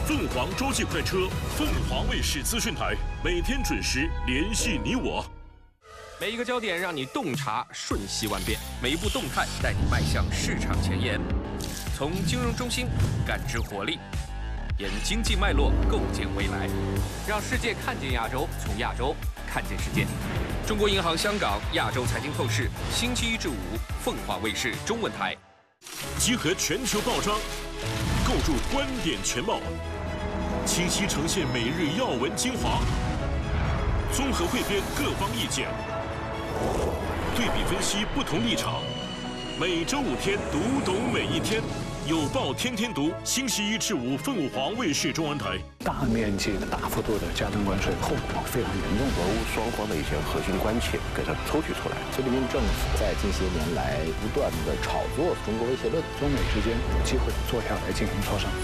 凤凰洲际快车，凤凰卫视资讯台，每天准时联系你我。 每一个焦点让你洞察瞬息万变，每一步动态带你迈向市场前沿。从金融中心感知活力，沿经济脉络构建未来，让世界看见亚洲，从亚洲看见世界。中国银行香港亚洲财经透视，星期1至5，凤凰卫视中文台， 集合全球报章，构筑观点全貌，清晰呈现每日要闻精华，综合汇编各方意见，对比分析不同立场。每周5天，读懂每一天。有报天天读，星期1至5，凤凰卫视中文台。 大面积的、大幅度的加征关税，后果非常严重。 俄乌双方的一些核心关切给它抽取出来。 菲律宾政府在近些年来不断的炒作中国威胁论， 中美之间有机会坐下来进行磋商。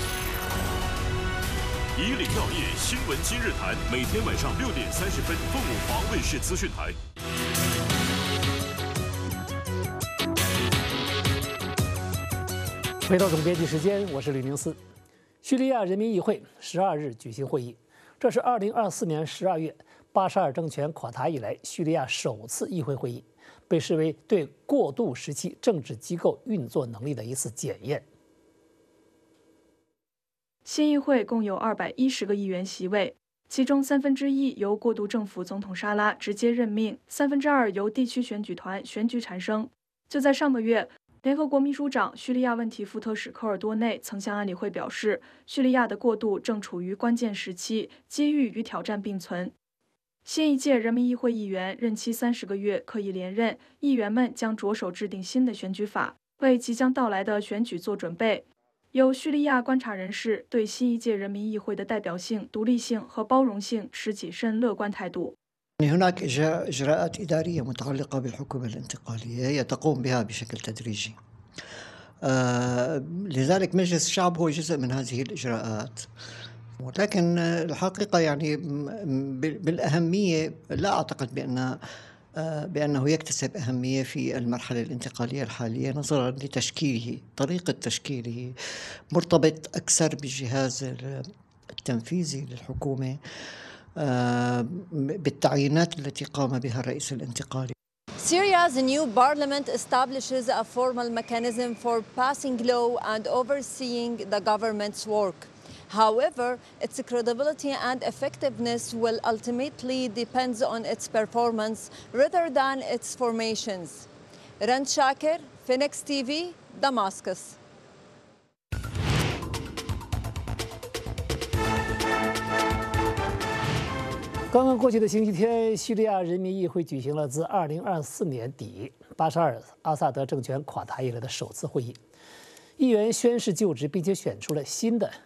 以领要业，新闻今日谈，每天晚上6点30分，凤凰卫视资讯台。 回到总编辑时间，我是吕宁思。叙利亚人民议会12日举行会议，这是2024年12月巴沙尔政权垮台以来叙利亚首次议会会议，被视为对过渡时期政治机构运作能力的一次检验。 新议会共有210个议员席位，其中1/3由过渡政府总统沙拉直接任命，2/3由地区选举团选举产生。就在上个月，联合国秘书长叙利亚问题副特使科尔多内曾向安理会表示，叙利亚的过渡正处于关键时期，机遇与挑战并存。新一届人民议会议员任期30个月，可以连任，议员们将着手制定新的选举法，为即将到来的选举做准备。有叙利亚观察人士对新一届人民议会的代表性、独立性和包容性持谨慎乐观态度。 هناك إجراءات إدارية متعلقة بالحكومة الانتقالية هي تقوم بها بشكل تدريجي. لذلك مجلس الشعب هو جزء من هذه الإجراءات. ولكن الحقيقة يعني بالأهمية لا أعتقد بأنه يكتسب أهمية في المرحلة الانتقالية الحالية نظرا لتشكيله طريقة تشكيله مرتبط أكثر بالجهاز التنفيذي للحكومة بالتعيينات التي قام بها الرئيس الانتقالي. Syria's new parliament establishes a formal mechanism for passing law and overseeing the government's work. However, its credibility and effectiveness will ultimately depend on its performance rather than its formations. Rand Shakir, Phoenix TV, Damascus. 刚刚过去的星期天，叙利亚人民议会举行了自2024年底巴沙尔·阿萨德政权垮台以来的首次会议。议员宣誓就职，并且选出了新的